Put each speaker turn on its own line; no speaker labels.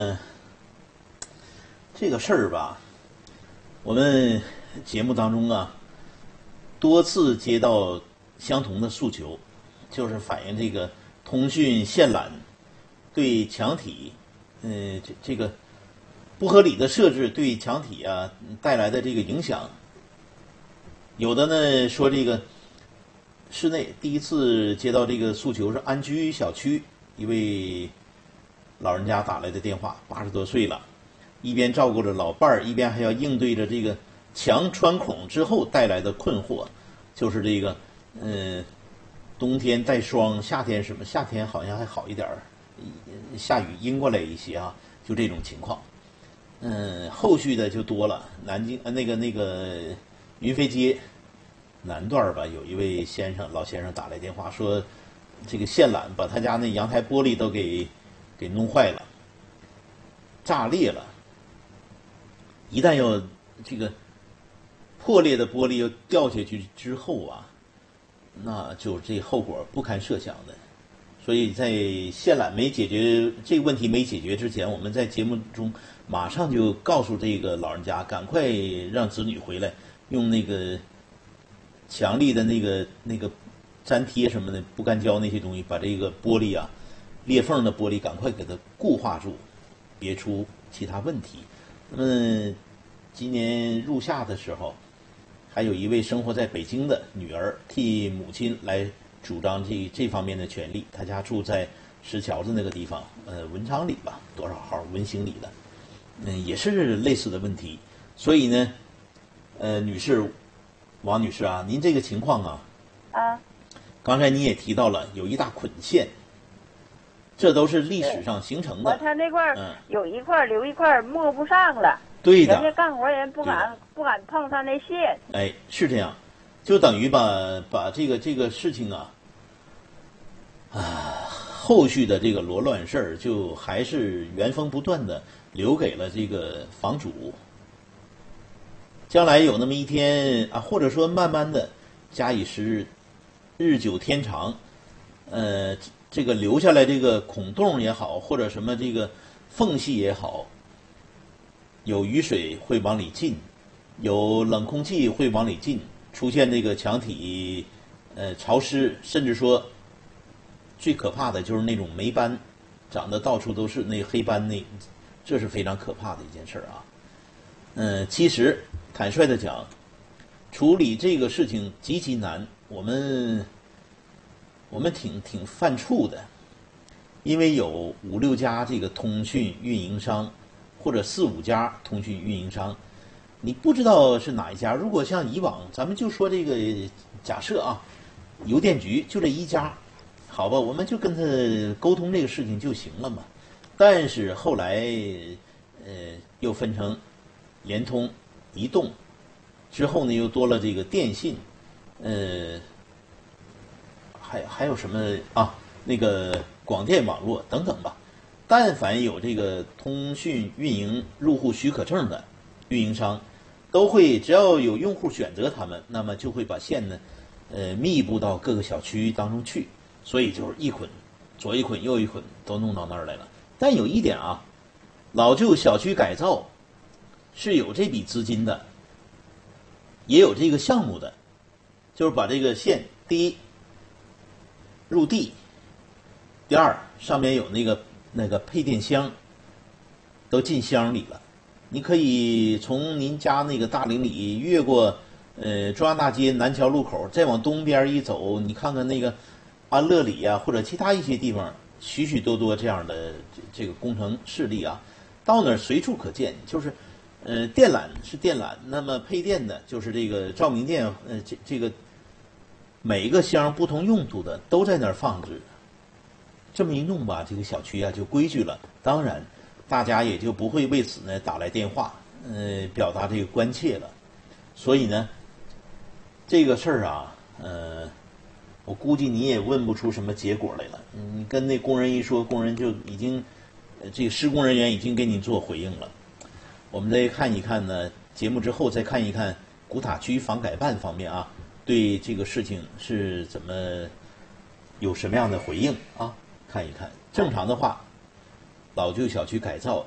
这个事儿吧，我们节目当中啊，多次接到相同的诉求，就是反映这个通讯线缆对墙体，这个不合理的设置对墙体啊带来的这个影响。有的呢说这个室内第一次接到这个诉求是安居小区一位老人家打来的电话，80多岁了，一边照顾着老伴儿，一边还要应对着这个墙穿孔之后带来的困惑，就是这个，冬天带霜，夏天什么？夏天好像还好一点儿，下雨阴过来一些啊，就这种情况。后续的就多了，南京那个云飞街南段吧，有一位老先生打来电话说，这个线缆把他家那阳台玻璃都给弄坏了，炸裂了。一旦要这个破裂的玻璃又掉下去之后啊，那就这后果不堪设想的。所以在线缆没解决这个问题没解决之前，我们在节目中马上就告诉这个老人家，赶快让子女回来，用那个强力的那个粘贴什么的不干胶那些东西，把这个玻璃啊裂缝的玻璃赶快给它固化住，别出其他问题。那么今年入夏的时候，还有一位生活在北京的女儿替母亲来主张这方面的权利。她家住在石桥子那个地方，文昌里吧，多少号文兴里的，也是类似的问题。所以呢，王女士啊，您这个情况啊，刚才你也提到了有一大捆线，这都是历史上形成的。
他那块有一块留一块摸不上了。
对的，
人家干活人不敢碰他那线。
哎，是这样，就等于把这个事情啊，后续的这个罗乱事儿，就还是原封不断的留给了这个房主。将来有那么一天啊，或者说慢慢的假以时日，日久天长，这个留下来这个孔洞也好，或者什么这个缝隙也好，有雨水会往里进，有冷空气会往里进，出现这个墙体潮湿，甚至说最可怕的就是那种霉斑，长得到处都是那黑斑，这是非常可怕的一件事啊。其实坦率的讲，处理这个事情极其难，我们挺犯怵的，因为有5、6家这个通讯运营商，或者4、5家通讯运营商，你不知道是哪一家。如果像以往，咱们就说这个假设啊，邮电局就这一家，好吧，我们就跟他沟通这个事情就行了嘛。但是后来，又分成联通、移动，之后呢又多了这个电信，还有什么啊？那个广电网络等等吧。但凡有这个通讯运营入户许可证的运营商，都会只要有用户选择他们，那么就会把线呢，密布到各个小区当中去，所以就是一捆，左一捆右一捆都弄到那儿来了。但有一点啊，老旧小区改造是有这笔资金的，也有这个项目的，就是把这个线，第一入地，第二上面有那个配电箱，都进箱里了。你可以从您家那个大邻里越过中央大街南桥路口，再往东边一走，你看看那个安乐里啊，或者其他一些地方，许许多多这样的这个工程势力啊，到那儿随处可见。就是电缆是电缆，那么配电的就是这个照明电，这个每一个箱不同用途的都在那儿放置。这么一弄吧，这个小区啊就规矩了。当然，大家也就不会为此呢打来电话，表达这个关切了。所以呢，这个事儿啊，我估计你也问不出什么结果来了。你跟那工人一说，工人就已经，这个施工人员已经给你做回应了。我们再看一看呢，节目之后再看一看古塔区房改办方面啊，对这个事情是怎么有什么样的回应啊？看一看，正常的话，老旧小区改造